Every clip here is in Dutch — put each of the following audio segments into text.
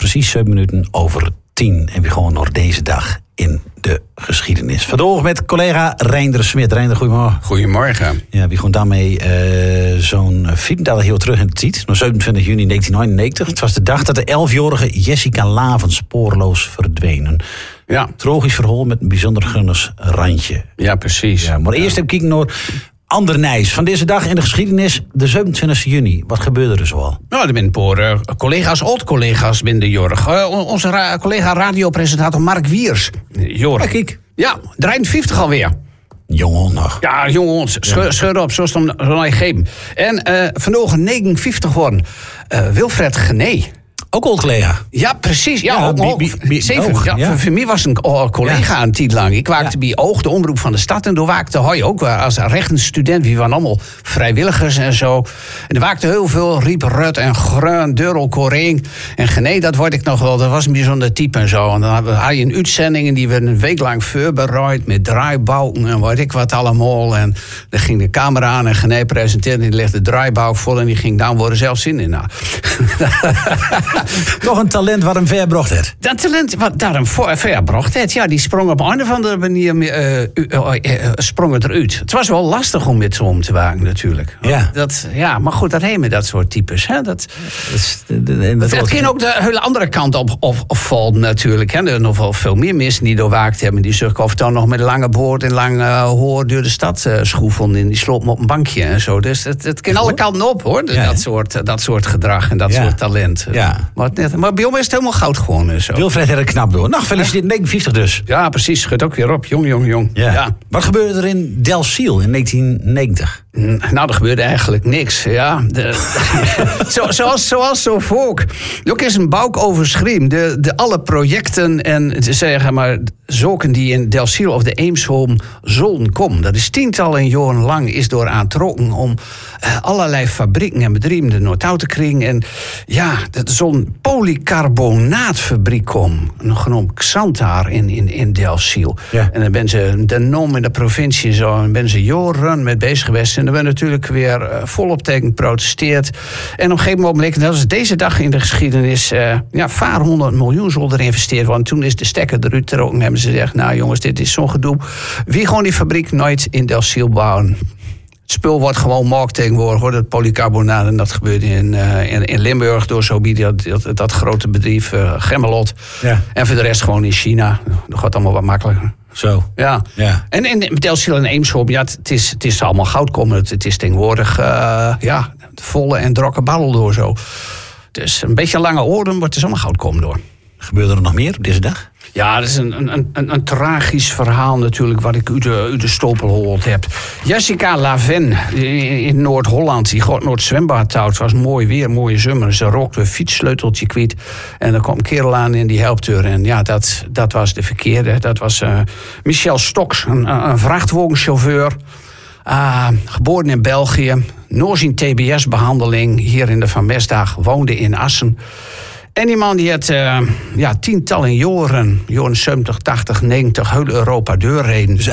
precies 7 minuten over 10. En we gaan naar deze dag in de geschiedenis. Vandaag met collega Reinder Smit. Reinder, goedemorgen. Goedemorgen. Ja, we gaan daarmee zo'n 34 jaar terug in de tijd. Nog 27 juni 1999. Het was de dag dat de 11-jarige Jessica Lavens spoorloos verdwenen. Ja. Tragisch verhaal met een bijzonder gunners randje. Ja, precies. Ja, maar eerst even kijken naar Andernijs. Van deze dag in de geschiedenis, de 27 juni. Wat gebeurde er zoal? Nou, er zijn een paar oud-collega's binnen de Jorg. Onze collega radiopresentator Mark Wiers. Jorg. Kijk. Ja, 53 alweer. Jongen nog. Ja, jongens, scheur op, zoals het hem zo gegeven. En vandaag 59 worden. Wilfred Gené. Ook oud collega. Ja, precies. Ja, Ja, ook 7. Oog, Ja, ja. Voor mij was een collega een tijd lang. Ik werkte bij Oog, de omroep van de stad. En daar werkte hij ook als rechtenstudent. We waren allemaal vrijwilligers en zo. En er werkte heel veel. Riep Rut en Grun, Durrel, Coreen. En Gené, dat word ik nog wel. Dat was een bijzonder type en zo. En dan had je een uitzending en die werd een week lang voorbereid. Met draaibalken en wat ik wat allemaal. En dan ging de camera aan en Gené presenteerde. En die legde de draaibalk vol. En die ging dan worden zelf zin in. Nou. Toch een talent wat hem verbracht heeft. Dat talent wat daarom verbracht heeft, ja, die sprong op een of andere manier sprong het eruit. Het was wel lastig om met zo om te wagen, natuurlijk. Ja. Maar goed, dat heet met dat soort types. Hè? Dat kan ook de hele andere kant op vallen, natuurlijk. Hè? Er zijn nog wel veel meer mensen die doorwaakt hebben. Die zich of dan nog met een lange boord en lang hoor door de stad schroeven. En die slopen op een bankje en zo. Dus het kan alle kanten op, hoor. Ja, dat soort gedrag en dat soort talent. Ja. Maar bij ons is het helemaal goud gewoon. Zo. Wilfred had er knap door. Nou, gefeliciteerd, 59 dus. Ja, precies. Schudt ook weer op. Jong. Ja. Wat gebeurde er in Delfziel in 1990? Nou, er gebeurde eigenlijk niks. Ja. Zoals zo volk. Ook is een bouwk overschreven. De alle projecten en zeg maar zulken die in Delfziel of de Eemsholm zullen komen. Dat is tientallen jaren lang is door aantrokken om allerlei fabrieken en bedrijven er naartoe te krijgen. En ja, zo'n polycarbonaatfabriek komt. Genoemd Xantar in Delfziel. Ja. En dan ben ze de NOM in de provincie zo. En ben ze jaren met bezig geweest. En dan ben natuurlijk weer volop tegen geprotesteerd. En op een gegeven moment, dat was deze dag in de geschiedenis, 400 miljoen zal er investeerd worden. Toen is de stekker eruit getrokken en hebben ze gezegd, nou jongens, dit is zo'n gedoe. Wie gewoon die fabriek nooit in Delfziel bouwen. Het spul wordt gewoon gemaakt tegenwoordig, hoor, dat polycarbonaat. En dat gebeurt in Limburg door zo dat grote bedrijf Gemmelot. Ja. En voor de rest gewoon in China. Dat gaat allemaal wat makkelijker. Zo. Ja. En in Delfziel en Eemsholm, ja, het is allemaal goud komen. Het is tegenwoordig volle en drokke babbel door zo. Dus een beetje lange oren, maar het is allemaal goud komen door. Gebeurde er nog meer op deze dag? Ja, dat is een tragisch verhaal natuurlijk, wat ik uit de stopel gehoord heb. Jessica Laven in Noord-Holland, die gaat naar het zwembad touw. Het was mooi weer, mooie zomer. Ze rookte een fietssleuteltje kwijt. En er kwam een kerel aan en die helpt haar. En ja, dat was de verkeerde. Dat was Michel Stoks, een vrachtwagenchauffeur. Geboren in België. Na zijn TBS-behandeling hier in de Van Mesdag, woonde in Assen. En die man die had tientallen jaren 70, 80, 90, heel Europa doorreden. Dus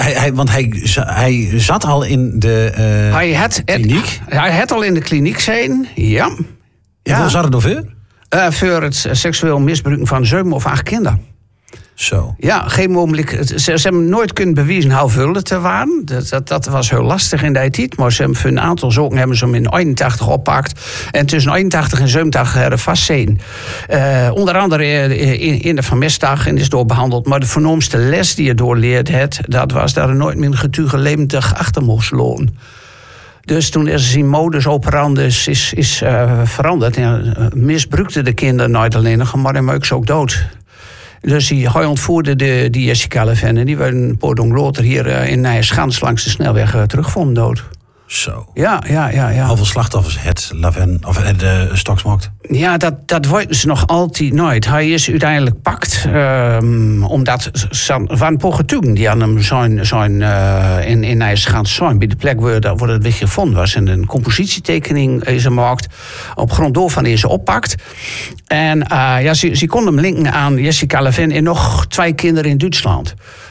hij zat al in de kliniek? Hij had al in de kliniek zijn, ja. Hoe zat het over? Voor het seksueel misbruiken van 7 of 8 kinderen. Zo. Ja, geen mogelijk. Ze hebben nooit kunnen bewijzen hoe veel het er waren. Dat was heel lastig in die tijd. Maar ze hebben voor een aantal zaken hebben ze hem in 81 oppakt. En tussen 81 en 87 hebben vastzeten. Onder andere in de Van Mesdag en is doorbehandeld. Maar de voornaamste les die je doorleerd had, dat was dat er nooit meer getuige levendig achter moest lopen. Dus toen is zijn modus operandus is veranderd. En misbruikte de kinderen nooit alleen nog, maar hij maakte ze ook dood. Dus hij ontvoerde die Jessica Laven en die werd een paar dagen later hier in Nijenschans langs de snelweg teruggevonden dood. Zo. Ja. Hoeveel slachtoffers het Laven of het Stoks maakt? Ja, dat weten ze nog altijd nooit. Hij is uiteindelijk pakt omdat van Pogetugen die aan hem zijn in Nijenschans zijn bij de plek waar het weer gevonden was. En een compositietekening is gemaakt. Op grond daarvan is ze oppakt. En ze kon hem linken aan Jessica Laven en nog 2 kinderen in Duitsland.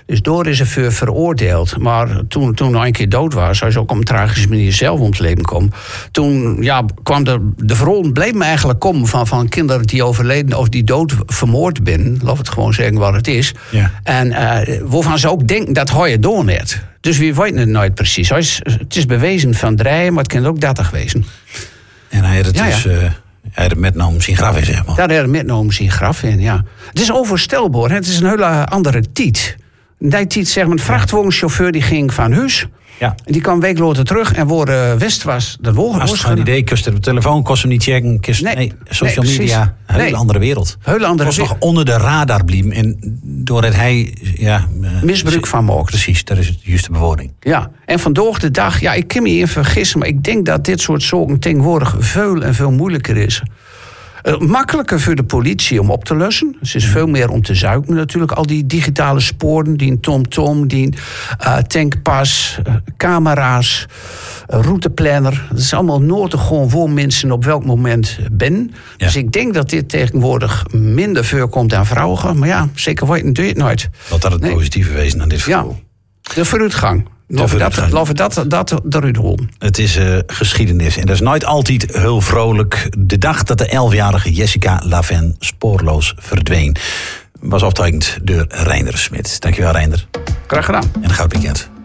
Dus door is ze voor veroordeeld. Maar toen hij een keer dood was, hij is ook op een tragische manier zelf om het leven komen. Toen kwam de verhaal bleef me eigenlijk komen van kinderen die overleden of die dood vermoord zijn. Laat het gewoon zeggen wat het is. Ja. En waarvan ze ook denken dat hij het door heeft. Dus we weten het nooit precies. Het is bewezen van draaien, maar het kan ook 30 wezen. En hij had het hij had het metgenomen zijn graf in, zeg maar. Daar had het metgenomen zijn graf in, ja. Het is onvoorstelbaar, het is een hele andere tijd. In die tijd, zeg maar, een vrachtwagenchauffeur die ging van huis. Ja. En die kwam een week later terug en waar West was, dat woord. Als het geen idee, kost de telefoon, kost hem niet checken. Social media, een hele andere wereld. Hele andere wereld. Nog onder de radar blijven. En doordat hij misbruik van maakt. Precies, dat is de juiste bewoording. Ja, en vandaag de dag, ik kan me even vergissen, maar ik denk dat dit soort zaken tegenwoordig veel en veel moeilijker is. Makkelijker voor de politie om op te lossen. Dus het is veel meer om te zuiken natuurlijk. Al die digitale sporen, die TomTom, die tankpas, camera's, routeplanner. Dat is allemaal nodig gewoon voor mensen op welk moment ben. Ja. Dus ik denk dat dit tegenwoordig minder voorkomt aan vrouwen. Maar zeker weten doe je het nooit. Wat dat het positieve wezen aan dit verhaal. Ja, de vooruitgang. Laten we dat eruit holen. Het is geschiedenis. En dat is nooit altijd heel vrolijk. De dag dat de 11-jarige Jessica Laven spoorloos verdween. Was opgetekend door Reinder Smit. Dankjewel, Reinder. Graag gedaan. En een goud weekend.